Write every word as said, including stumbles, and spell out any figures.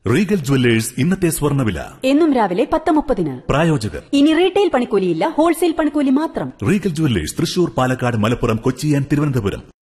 Regal jewellers ഇന്നത്തെ സ്വർണ്ണവില എന്നും രാവിലെ പത്ത് മുപ്പതിന്. പ്രായോജകർ. ഇനി റീറ്റെയിൽ പണിക്കൂലിയില്ല, ഹോൾസെയിൽ പണിക്കൂലി മാത്രം. Regal jewellers Thrissur, Palakkad, Malappuram, Kochi and Thiruvananthapuram.